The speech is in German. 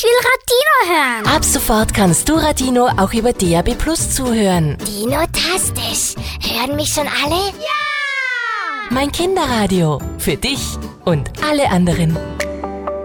Ich will Radino hören. Ab sofort kannst du Radino auch über DAB+ zuhören. Dino-tastisch. Hören mich schon alle? Mein Kinderradio. Für dich und alle anderen.